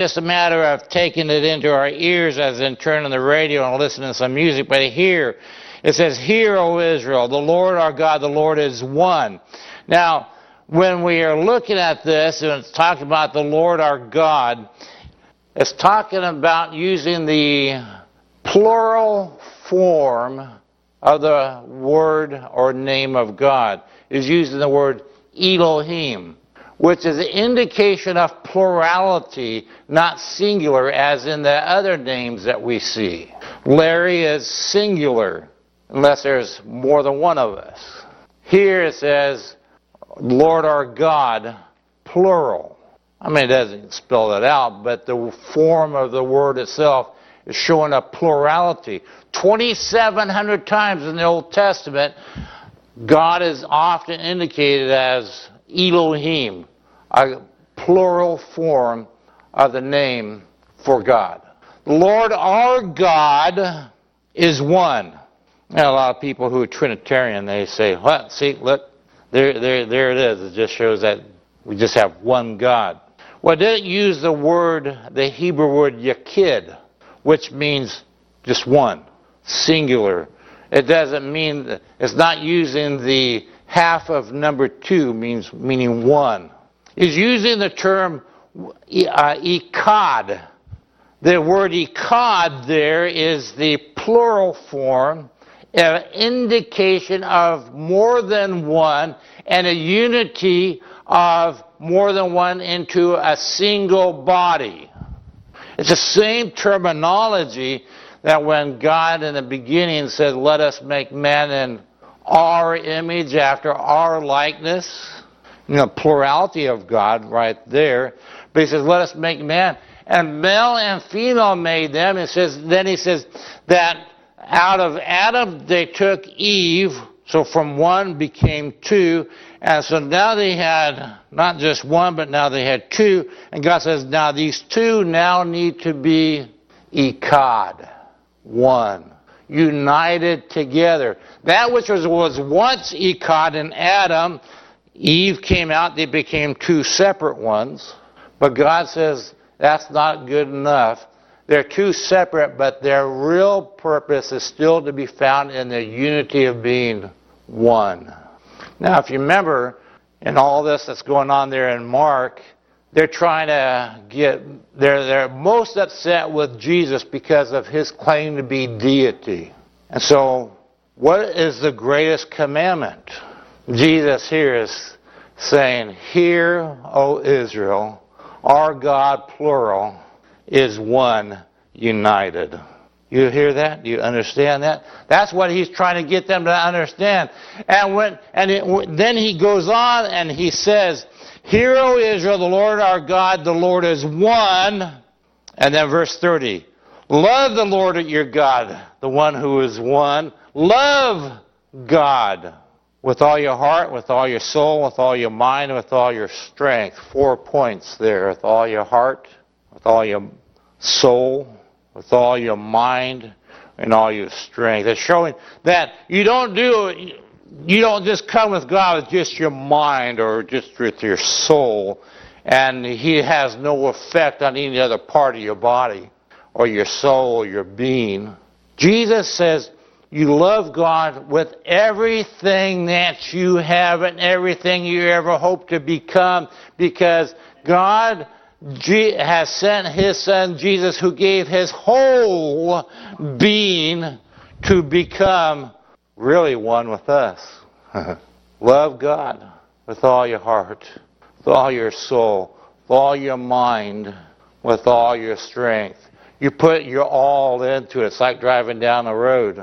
just a matter of taking it into our ears as in turning the radio and listening to some music, but here it says, "Hear, O Israel, the Lord our God, the Lord is one." Now, when we are looking at this and it's talking about the Lord our God, it's talking about using the plural form of the word or name of God. It's using the word Elohim, which is an indication of plurality, not singular, as in the other names that we see. Larry is singular, unless there's more than one of us. Here it says, Lord our God, plural. I mean, it doesn't spell that out, but the form of the word itself is showing a plurality. 2,700 times in the Old Testament, God is often indicated as Elohim, a plural form of the name for God. The Lord our God is one. Now, a lot of people who are Trinitarian, they say, "What? See, look, there it is. It just shows that we just have one God." Well, it didn't use the Hebrew word yakid, which means just one, singular. It doesn't mean, it's not using the half of number two, meaning one. It's using the term ikad. The word ikad there is the plural form, an indication of more than one, and a unity of more than one into a single body. It's the same terminology that when God in the beginning said, "Let us make man in our image, after our likeness." Plurality of God right there. But he says, "Let us make man." And male and female made them. Then he says that out of Adam they took Eve, so from one became two. And so now they had not just one, but now they had two. And God says, now these two now need to be ikad, one, united together. That which was once ikad in Adam, Eve came out, they became two separate ones. But God says that's not good enough. They're two separate, but their real purpose is still to be found in the unity of being one. Now, if you remember, in all this that's going on there in Mark, they're trying to they're most upset with Jesus because of his claim to be deity. And so, what is the greatest commandment? Jesus here is saying, "Hear, O Israel, our God, plural, is one, united." You hear that? Do you understand that? That's what he's trying to get them to understand. Then he goes on and he says, "Hear, O Israel, the Lord our God, the Lord is one." And then verse 30, "Love the Lord your God, the one who is one. Love God with all your heart, with all your soul, with all your mind, with all your strength." 4 points there. With all your heart, with all your soul, with all your mind, and all your strength. It's showing that you don't just come with God with just your mind or just with your soul, and he has no effect on any other part of your body or your soul or your being. Jesus says you love God with everything that you have and everything you ever hope to become, because God has sent his son Jesus, who gave his whole being to become really one with us. Love God with all your heart, with all your soul, with all your mind, with all your strength. You put your all into it. It's like driving down the road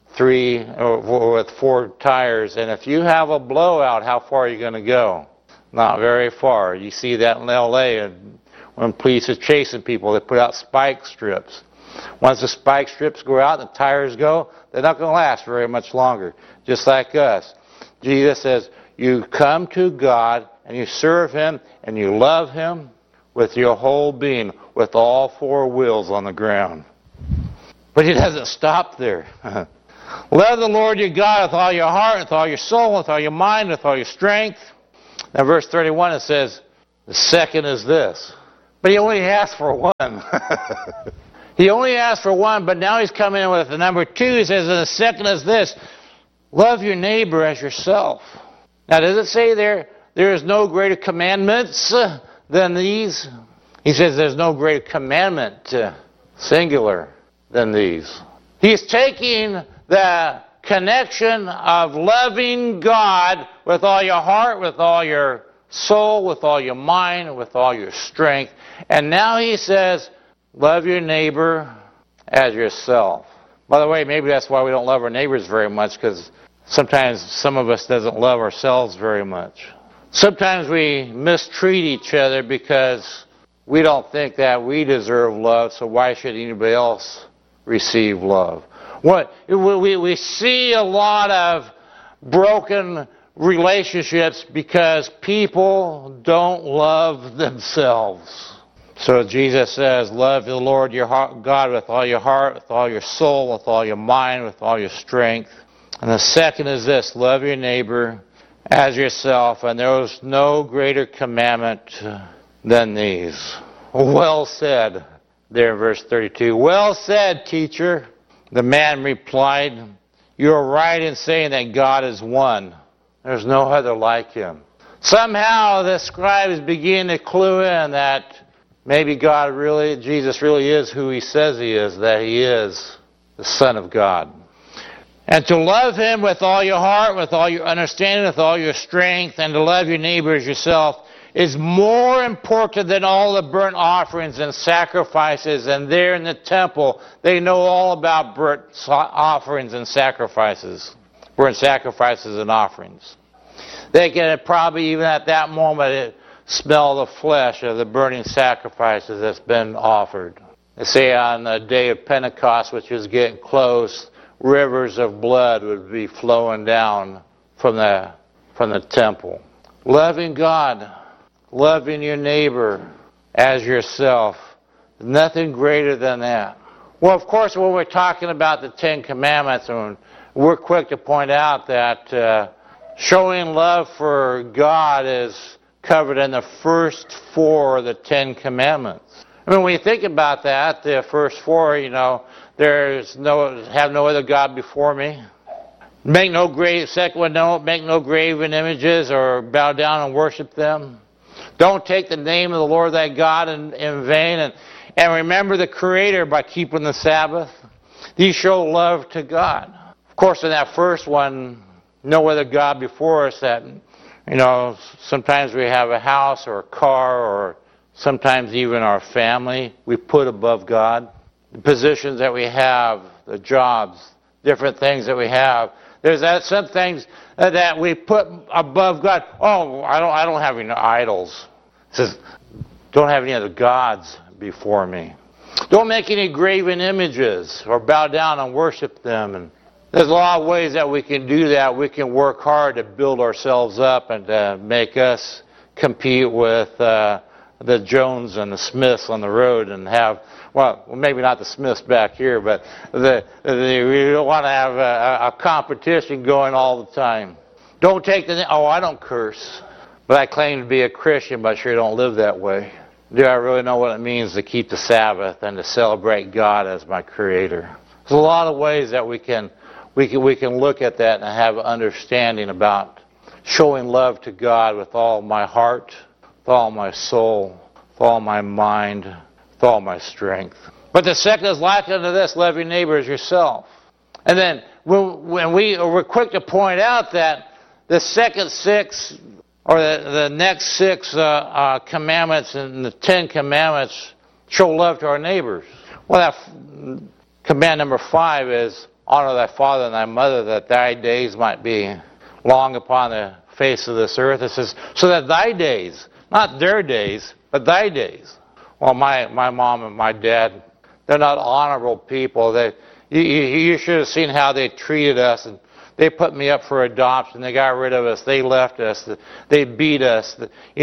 with 4 tires, and if you have a blowout, how far are you going to go? Not very far. You see that in L.A. and when police are chasing people, they put out spike strips. Once the spike strips go out, the tires go, they're not going to last very much longer. Just like us. Jesus says, you come to God and you serve him and you love him with your whole being, with all 4 wheels on the ground. But he doesn't stop there. Love the Lord your God with all your heart, with all your soul, with all your mind, with all your strength. Now verse 31 it says, the second is this. But he only asked for one. He only asked for one, but now he's coming in with the number 2. He says, and the second is this, love your neighbor as yourself. Now, does it say there is no greater commandments than these? He says there's no greater commandment, singular, than these. He's taking the connection of loving God with all your heart, with all your soul, with all your mind, with all your strength. And now he says, love your neighbor as yourself. By the way, maybe that's why we don't love our neighbors very much, because sometimes some of us doesn't love ourselves very much. Sometimes we mistreat each other because we don't think that we deserve love, so why should anybody else receive love? We see a lot of broken relationships because people don't love themselves. So Jesus says, love the Lord your God with all your heart, with all your soul, with all your mind, with all your strength. And the second is this, love your neighbor as yourself. And there is no greater commandment than these. Well said, there in verse 32. Well said, teacher. The man replied, you are right in saying that God is one. There's no other like him. Somehow the scribes begin to clue in that maybe Jesus really is who he says he is, that he is the Son of God. And to love him with all your heart, with all your understanding, with all your strength, and to love your neighbor as yourself is more important than all the burnt offerings and sacrifices. And there in the temple, they know all about burnt offerings and sacrifices. Burnt sacrifices and offerings. They can probably, even at that moment, smell the flesh of the burning sacrifices that's been offered. They say on the day of Pentecost, which was getting close, rivers of blood would be flowing down from the temple. Loving God, loving your neighbor as yourself, nothing greater than that. Well, of course, when we're talking about the 10 Commandments, we're quick to point out that showing love for God is covered in the first 4 of the 10 Commandments. I mean, when you think about that, the first 4, have no other God before me. Second one, don't make no graven images or bow down and worship them. Don't take the name of the Lord thy God in vain. And remember the Creator by keeping the Sabbath. These show love to God. Of course, in that first one, no other God before us that, sometimes we have a house or a car or sometimes even our family we put above God. The positions that we have, the jobs, different things that we have. There's some things that we put above God. Oh, I don't have any idols. It says, don't have any other gods before me. Don't make any graven images or bow down and worship them. And there's a lot of ways that we can do that. We can work hard to build ourselves up and to make us compete with the Jones and the Smiths on the road and have, well, maybe not the Smiths back here, but we don't want to have a competition going all the time. Don't take I don't curse, but I claim to be a Christian, but I sure don't live that way. Do I really know what it means to keep the Sabbath and to celebrate God as my Creator? There's a lot of ways that we can look at that and have an understanding about showing love to God with all my heart, with all my soul, with all my mind, with all my strength. But the second is like unto this, love your neighbor as yourself. And then when we're quick to point out that the second 6 or the next 6 commandments and the 10 commandments show love to our neighbors. Well, that command number 5 is honor thy father and thy mother, that thy days might be long upon the face of this earth. It says, so that thy days, not their days, but thy days. Well, my mom and my dad, they're not honorable people. You should have seen how they treated us. And they put me up for adoption. They got rid of us. They left us. They beat us.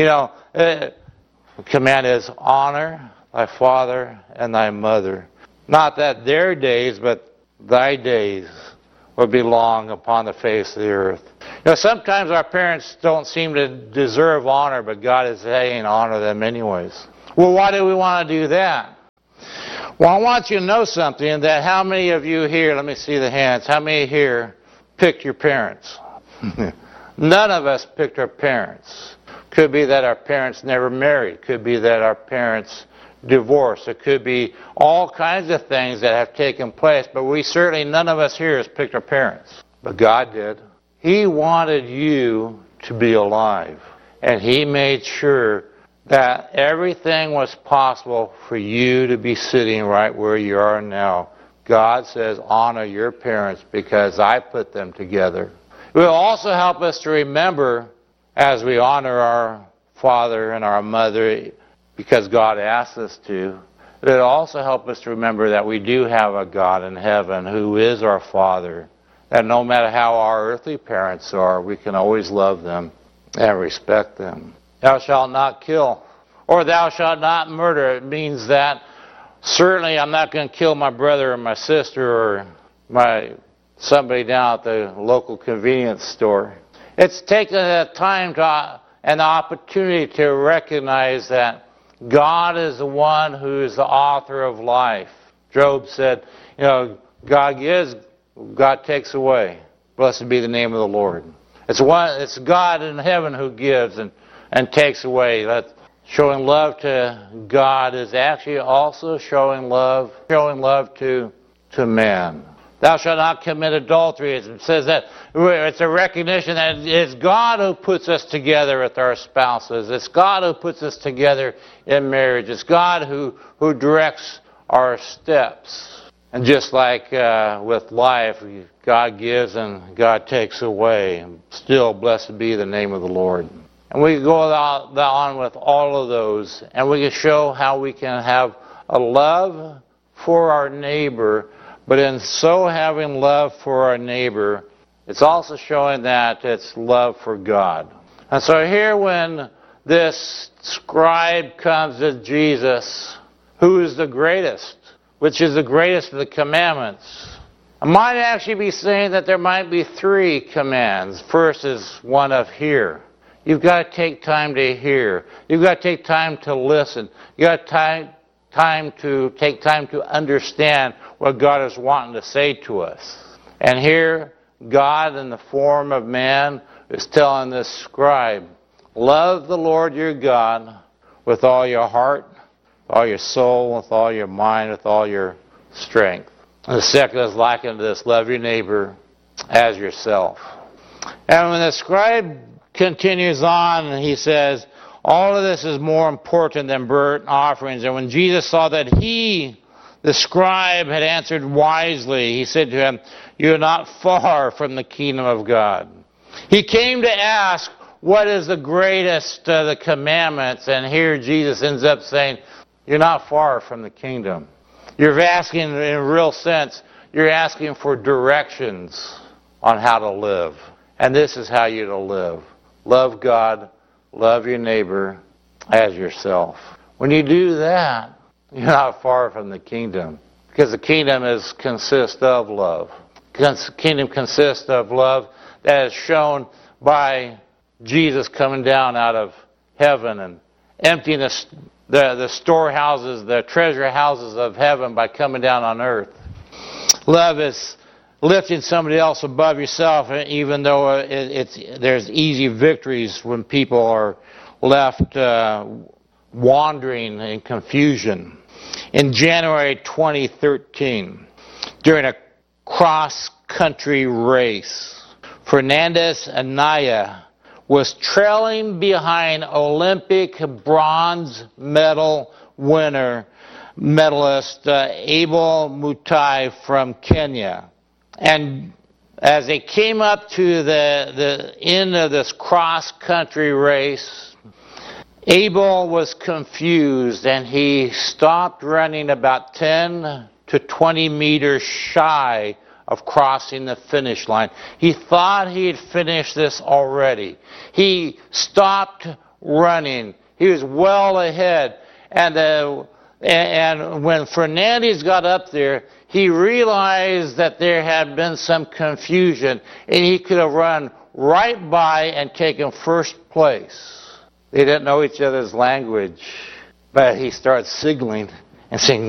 The command is honor thy father and thy mother. Not that their days, but thy days will be long upon the face of the earth. Sometimes our parents don't seem to deserve honor, but God is saying honor them anyways. Well, why do we want to do that? Well, I want you to know something, that how many of you here, let me see the hands, how many here picked your parents? None of us picked our parents. Could be that our parents never married. Could be that our parents divorced. It could be all kinds of things that have taken place, but none of us here has picked our parents. But God did. He wanted you to be alive. And He made sure that everything was possible for you to be sitting right where you are now. God says, honor your parents because I put them together. It will also help us to remember as we honor our father and our mother because God asks us to. It will also help us to remember that we do have a God in heaven who is our Father. That no matter how our earthly parents are, we can always love them and respect them. Thou shalt not kill, or thou shalt not murder. It means that certainly I'm not going to kill my brother or my sister or somebody down at the local convenience store. It's taken a time an opportunity to recognize that God is the one who is the author of life. Job said, God gives, God takes away. Blessed be the name of the Lord. It's God in heaven who gives and takes away. Showing love to God is actually also showing love to man. Thou shalt not commit adultery. It says that it's a recognition that it's God who puts us together with our spouses. It's God who puts us together in marriage. It's God who directs our steps. And just like with life, God gives and God takes away. Still, blessed be the name of the Lord. And we can go on with all of those, and we can show how we can have a love for our neighbor, but in so having love for our neighbor, it's also showing that it's love for God. And so here when this scribe comes to Jesus, who is the greatest? Which is the greatest of the commandments? I might actually be saying that there might be 3 commands. First is one of hear. You've got to take time to hear. You've got to take time to listen. You've got to take time to understand what God is wanting to say to us. And here, God in the form of man is telling this scribe, love the Lord your God with all your heart, with all your soul, with all your mind, with all your strength. And the second is likened to this, love your neighbor as yourself. And when the scribe continues on, he says, all of this is more important than burnt offerings. And when Jesus saw that the scribe, had answered wisely, he said to him, you are not far from the kingdom of God. He came to ask, what is the greatest of the commandments? And here Jesus ends up saying, you're not far from the kingdom. You're asking, in a real sense, you're asking for directions on how to live. And this is how you're to live. Love God, love your neighbor as yourself. When you do that, you're not far from the kingdom. Because the kingdom consists of love. The kingdom consists of love that is shown by Jesus coming down out of heaven and emptying the storehouses, the treasure houses of heaven by coming down on earth. Love is lifting somebody else above yourself, even though there's easy victories when people are left wandering in confusion. In January 2013, during a cross-country race, Fernandez Anaya was trailing behind Olympic bronze medal medalist Abel Mutai from Kenya. And as they came up to the end of this cross-country race, Abel was confused and he stopped running about 10 to 20 meters shy of crossing the finish line. He thought he had finished this already. He stopped running. He was well ahead. And when Fernandez got up there, he realized that there had been some confusion and he could have run right by and taken first place. They didn't know each other's language. But he starts signaling and saying,